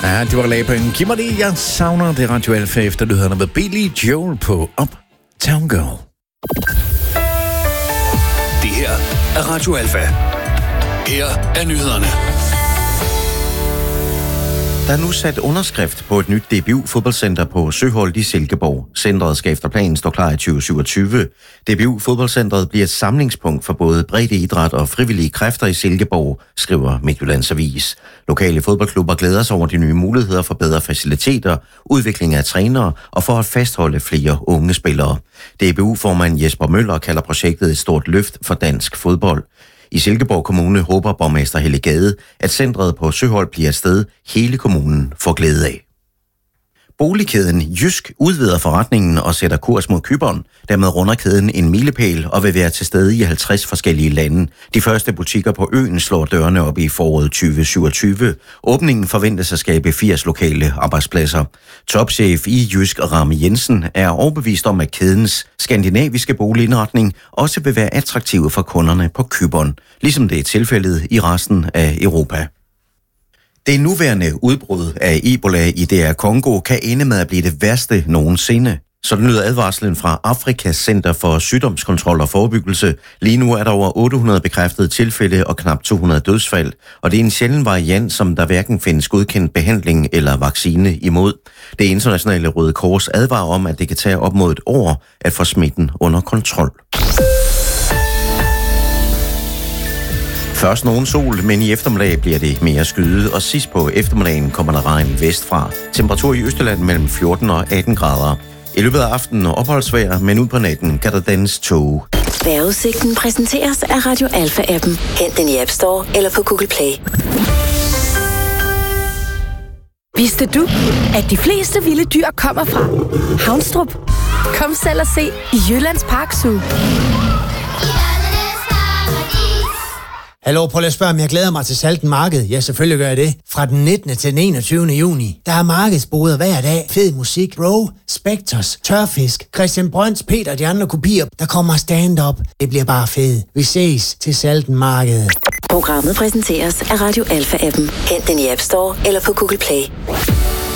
Ja, det var Laban. Giv mig det, jeg savner det Radio Alfa efter nyhederne med Billy Joel på Uptown Girl. Det her er Radio Alfa. Her er nyhederne. Der er nu sat underskrift på et nyt DBU-fodboldcenter på Søholt i Silkeborg. Centret skal efter planen stå klar i 2027. DBU-fodboldcentret bliver et samlingspunkt for både breddeidræt og frivillige kræfter i Silkeborg, skriver Midtjyllands Avis. Lokale fodboldklubber glæder sig over de nye muligheder for bedre faciliteter, udvikling af trænere og for at fastholde flere unge spillere. DBU-formand Jesper Møller kalder projektet et stort løft for dansk fodbold. I Silkeborg Kommune håber borgmester Helle Gade, at centret på Søholt bliver et sted, hele kommunen får glæde af. Boligkæden Jysk udvider forretningen og sætter kurs mod Cypern. Dermed runder kæden en milepæl og vil være til stede i 50 forskellige lande. De første butikker på øen slår dørene op i foråret 2027. Åbningen forventes at skabe 80 lokale arbejdspladser. Topchef i Jysk, Rami Jensen, er overbevist om, at kædens skandinaviske boligindretning også vil være attraktiv for kunderne på Cypern, ligesom det er tilfældet i resten af Europa. Det nuværende udbrud af Ebola i DR Kongo kan ende med at blive det værste nogensinde. Sådan lyder advarslen fra Afrikas Center for Sygdomskontrol og Forebyggelse. Lige nu er der over 800 bekræftede tilfælde og knap 200 dødsfald, og det er en sjælden variant, som der hverken findes godkendt behandling eller vaccine imod. Det internationale Røde Kors advarer om, at det kan tage op mod et år at få smitten under kontrol. Først nogen sol, men i eftermiddag bliver det mere skyet, og sidst på eftermiddagen kommer der regn vestfra. Temperatur i Østjylland mellem 14 og 18 grader. I løbet af aftenen opholdsvejr, men ud på natten kan der dannes tåge. Vejrudsigten præsenteres af Radio Alfa-appen. Hent den i App Store eller på Google Play. Vidste du, at de fleste vilde dyr kommer fra Havnstrup? Kom selv og se i Jyllands Park Zoo. Hallo, prøv at spørge, om jeg glæder mig til Salten Marked. Ja, selvfølgelig gør jeg det. Fra den 19. til den 21. juni. Der er markedsboder hver dag. Fed musik, Row, Spectres, Tørfisk, Christian Brøns, Peter og de andre kopier. Der kommer stand-up. Det bliver bare fedt. Vi ses til Salten Marked. Programmet præsenteres af Radio Alfa-appen. Hent den i App Store eller på Google Play.